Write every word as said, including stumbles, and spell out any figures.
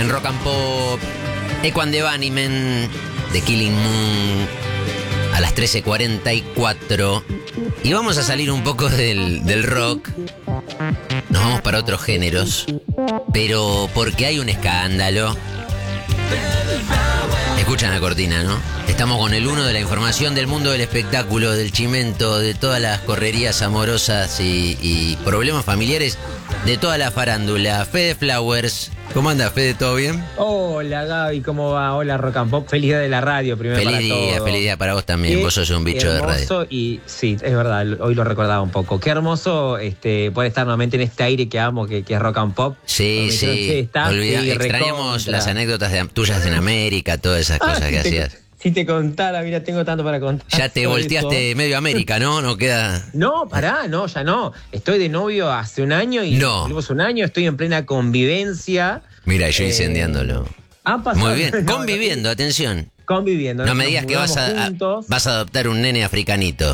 en Rock and Pop, Equan de Bunnymen, The Killing Moon, a las trece cuarenta y cuatro. Y vamos a salir un poco del, del rock. Nos vamos para otros géneros, pero porque hay un escándalo. Escuchan la cortina, ¿no? Estamos con el uno de la información del mundo del espectáculo, del chimento, de todas las correrías amorosas y, y problemas familiares de toda la farándula. Fede Flowers. ¿Cómo anda, Fede? ¿Todo bien? Hola, Gaby, ¿cómo va? Hola, Rock and Pop. Feliz día de la radio, primero Feliz para día, todos. feliz día para vos también. Qué vos sos un bicho de radio. hermoso y sí, es verdad, hoy lo recordaba un poco. Qué hermoso este, poder estar nuevamente en este aire que amo, que, que es Rock and Pop. Sí, sí. Está, Olvida, sí, extrañamos recontra. las anécdotas de, tuyas en América, todas esas Ah, cosas si que te- hacías. Si te contara, mira, tengo tanto para contar. Ya te sobre volteaste eso. medio América, ¿no? No queda... No, pará, no, ya no. Estoy de novio hace un año y No. cumplimos un año, estoy en plena convivencia. Mira, yo Eh, incendiándolo. Han pasado- Muy bien. No, Conviviendo, atención. Conviviendo. No nos me digas que vas mudamos a, a- juntos. vas a adoptar un nene africanito.